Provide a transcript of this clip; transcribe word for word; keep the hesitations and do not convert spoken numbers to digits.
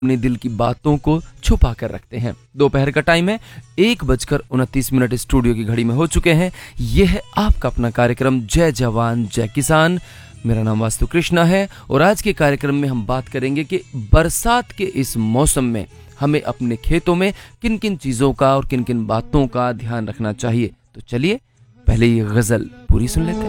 अपने दिल की बातों को छुपा कर रखते हैं। दोपहर का टाइम है, एक बजकर उनतीस मिनट स्टूडियो की घड़ी में हो चुके हैं। यह है आपका अपना कार्यक्रम जय जवान जय किसान। मेरा नाम वास्तु कृष्णा है और आज के कार्यक्रम में हम बात करेंगे कि बरसात के इस मौसम में हमें अपने खेतों में किन किन चीज़ों का और किन किन बातों का ध्यान रखना चाहिए। तो चलिए पहले ये गज़ल पूरी सुन लेते हैं।